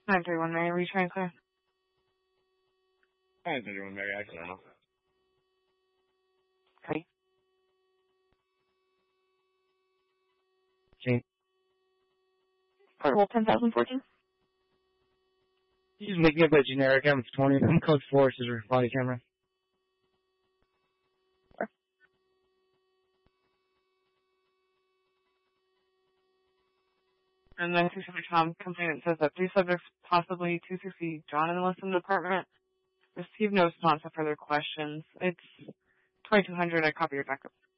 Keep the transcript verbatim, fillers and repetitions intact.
nine three one, may I retry, clear? nine three one, Mary, accidental. Okay. Jane. Portable ten thousand fourteen? He's making up a generic M twenty. I'm code four, is your body camera. Sure. And then two sixty Tom complainant says that three subjects, possibly two sixty John in the Liston department, received no response to further questions. It's twenty-two hundred, I copy your backup.